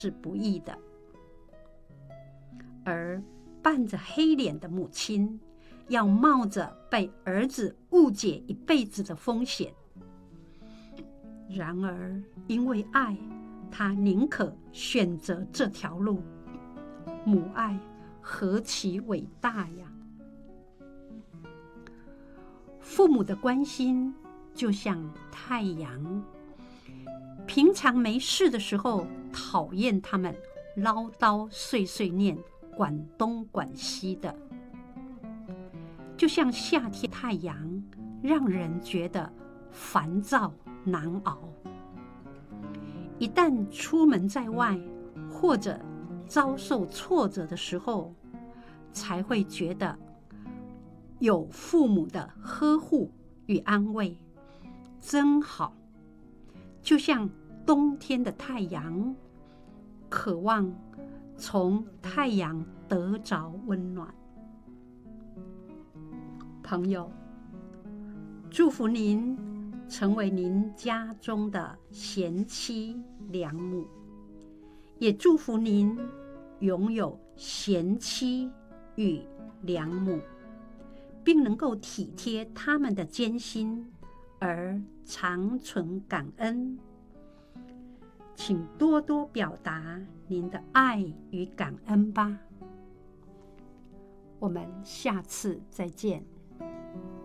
是不易的。而伴着黑脸的母亲，要冒着被儿子误解一辈子的风险。然而，因为爱，她宁可选择这条路。母爱何其伟大呀！父母的关心就像太阳，平常没事的时候讨厌他们唠叨碎碎念，管东管西的，就像夏天太阳，让人觉得烦躁难熬。一旦出门在外，或者遭受挫折的时候，才会觉得有父母的呵护与安慰，真好。就像冬天的太阳，渴望从太阳得着温暖。朋友，祝福您成为您家中的贤妻良母，也祝福您拥有贤妻与良母，并能够体贴他们的艰辛，而长存感恩。请多多表达您的爱与感恩吧。我们下次再见。